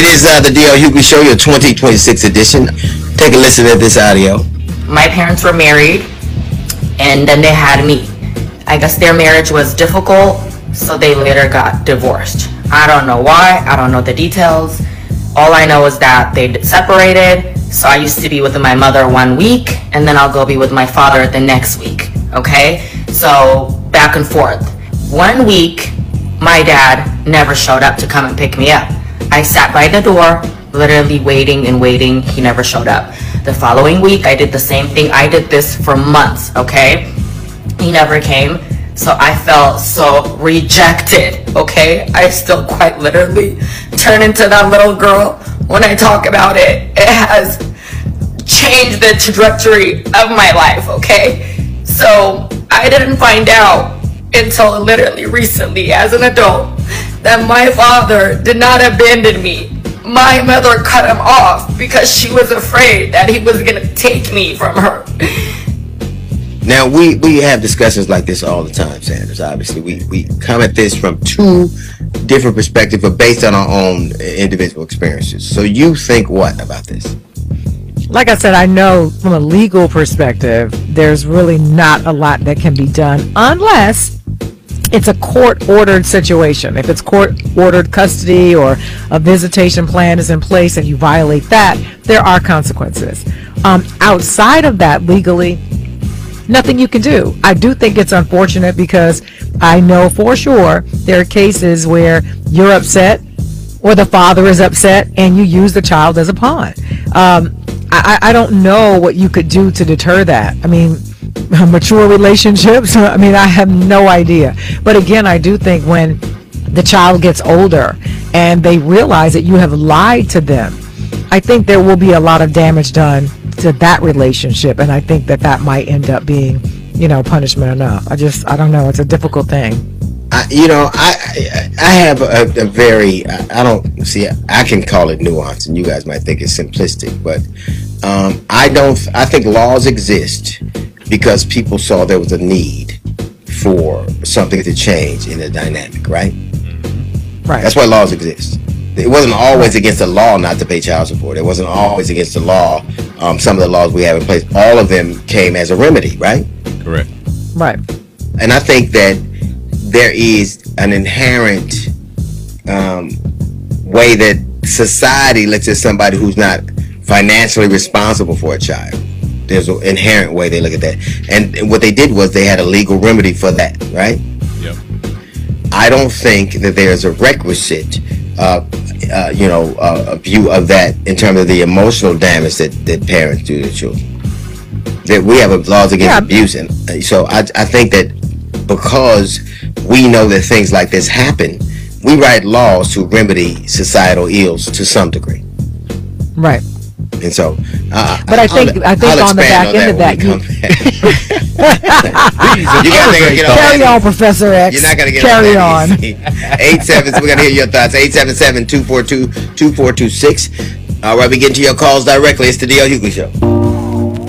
It is the D.L. Hughley Show, your 2026 edition. Take a listen to this audio. My parents were married, and then they had me. I guess their marriage was difficult, so they later got divorced. I don't know why. I don't know the details. All I know is that they separated, so I used to be with my mother 1 week, and then I'll go be with my father the next week, okay? So, back and forth. 1 week, my dad never showed up to come and pick me up. I sat by the door, literally waiting and waiting. He never showed up. The following week, I did the same thing. I did this for months, okay? He never came. So I felt so rejected, okay? I still quite literally turn into that little girl when I talk about it. It has changed the trajectory of my life, okay? So I didn't find out until literally recently as an adult that my father did not abandon me. My mother cut him off because she was afraid that he was going to take me from her. Now, we have discussions like this all the time, Sanders. Obviously, we come at this from two different perspectives, but based on our own individual experiences. So you think what about this? Like I said, I know from a legal perspective, there's really not a lot that can be done unless it's a court-ordered situation. If it's court-ordered custody or a visitation plan is in place and you violate that, there are consequences. Outside of that, legally, nothing you can do. I do think it's unfortunate because I know for sure there are cases where you're upset or the father is upset and you use the child as a pawn. I don't know what you could do to deter that. I mean, mature relationships, I mean, I have no idea. But again, I do think when the child gets older and they realize that you have lied to them, I think there will be a lot of damage done to that relationship, and I think that might end up being, punishment enough. I don't know. It's a difficult thing. I have a very, I can call it nuance, and you guys might think it's simplistic, but I think laws exist because people saw there was a need for something to change in the dynamic, right? Right. That's why laws exist. It wasn't always against the law not to pay child support. It wasn't always against the law. Some of the laws we have in place, all of them came as a remedy, right? Correct. Right. And I think that there is an inherent way that society looks at somebody who's not financially responsible for a child. There's an inherent way they look at that. And what they did was they had a legal remedy for that, right? Yep. I don't think that there's a requisite a view of that in terms of the emotional damage that parents do to children. That we have laws against abuse, and so I think that because we know that things like this happen, we write laws to remedy societal ills to some degree. Right. And so, but I think on the back end of that, you guys get carry on, Professor X. You're not gonna get carry on. 87. We're gonna hear your thoughts. 877-242-2426. All right, we get to your calls directly. It's the D.L. Hughley Show.